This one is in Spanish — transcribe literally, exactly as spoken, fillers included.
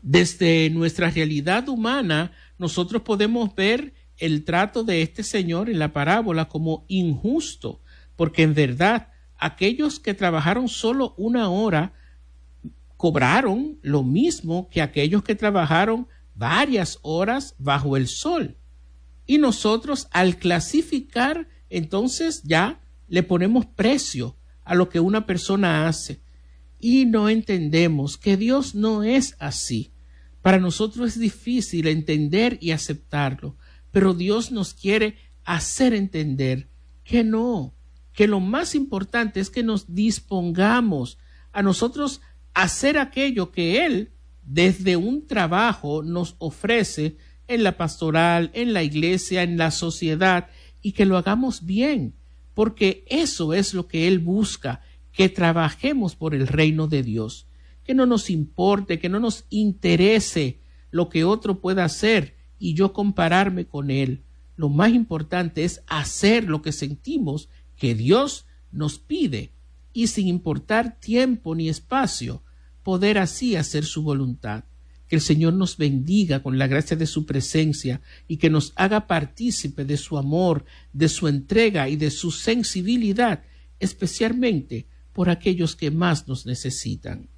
Desde nuestra realidad humana, nosotros podemos ver el trato de este señor en la parábola como injusto, porque en verdad aquellos que trabajaron solo una hora cobraron lo mismo que aquellos que trabajaron varias horas bajo el sol. Y nosotros, al clasificar, entonces ya le ponemos precio a lo que una persona hace. Y no entendemos que Dios no es así. Para nosotros es difícil entender y aceptarlo, pero Dios nos quiere hacer entender que no, que lo más importante es que nos dispongamos a nosotros hacer aquello que Él, desde un trabajo, nos ofrece en la pastoral, en la iglesia, en la sociedad, y que lo hagamos bien, porque eso es lo que Él busca, que trabajemos por el reino de Dios, que no nos importe, que no nos interese lo que otro pueda hacer y yo compararme con él. Lo más importante es hacer lo que sentimos que Dios nos pide y sin importar tiempo ni espacio, poder así hacer su voluntad. Que el Señor nos bendiga con la gracia de su presencia y que nos haga partícipe de su amor, de su entrega y de su sensibilidad, especialmente por aquellos que más nos necesitan.